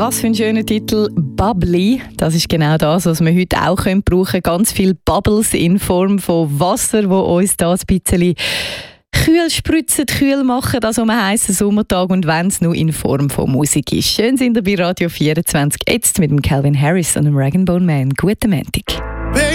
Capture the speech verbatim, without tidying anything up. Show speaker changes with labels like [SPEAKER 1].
[SPEAKER 1] Was für ein schöner Titel, Bubbly. Das ist genau das, was wir heute auch brauchen können. Ganz viele Bubbles in Form von Wasser, wo uns da ein bisschen kühl spritzen, kühl machen, also am heißen Sommertag, und wenn es nur in Form von Musik ist. Schön sind ihr bei Radio vierundzwanzig, jetzt mit dem Calvin Harris und dem Rag and Bone Man. Guten Montag.